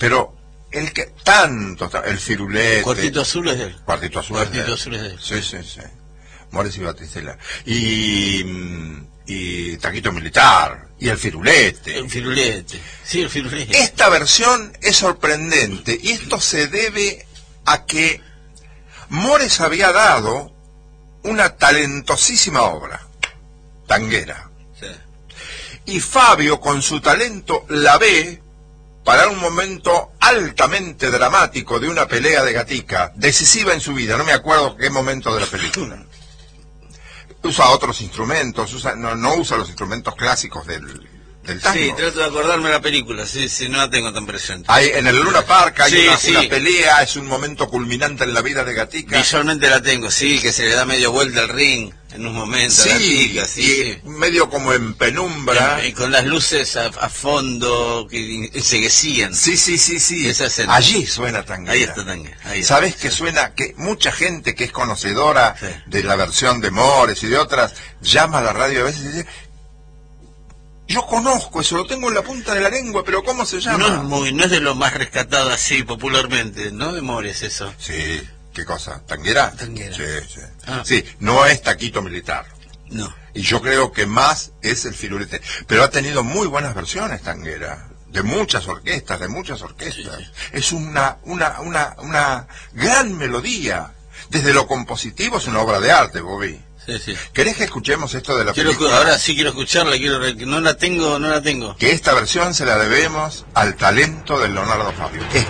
Pero el que tanto, el Firulete... Cuartito Azul es de él. Cuartito Azul Cuartito Azul es de él. Sí, sí, sí. Mores y Batistela. Y Taquito Militar. Y el Firulete. El Firulete. Sí, el Firulete. Esta versión es sorprendente. Y esto se debe a que Mores había dado una talentosísima obra. Tanguera. Sí. Y Fabio, con su talento, la ve para un momento altamente dramático de una pelea de Gatica, decisiva en su vida, no me acuerdo qué momento de la película. Usa otros instrumentos, no usa los instrumentos clásicos del tango. Sí, trato de acordarme de la película, sí, no la tengo tan presente. En el Luna Park hay Sí, una pelea, es un momento culminante en la vida de Gatica. Visualmente la tengo, sí, que se le da medio vuelta al ring en un momento. Sí, Gatica, sí. medio como en penumbra. Y con las luces a fondo que siguen. Sí. Esa escena. Allí suena Tanguera. Ahí está Tanguera. ¿Sabés que suena? Que mucha gente que es conocedora de la versión de Mores y de otras, llama a la radio a veces y dice: yo conozco eso, lo tengo en la punta de la lengua, pero ¿cómo se llama? No es de lo más rescatado así popularmente, ¿no? De Mores eso. Sí, ¿qué cosa? ¿Tanguera? Tanguera. Sí. Ah. Sí, no es Taquito Militar. No. Y yo creo que más es el Firulete. Pero ha tenido muy buenas versiones Tanguera. De muchas orquestas. Sí. Es una gran melodía. Desde lo compositivo es una obra de arte, Bobby. Sí. ¿Querés que escuchemos esto de la película? Ahora sí quiero escucharla, no la tengo. Que esta versión se la debemos al talento de Leonardo Fabio.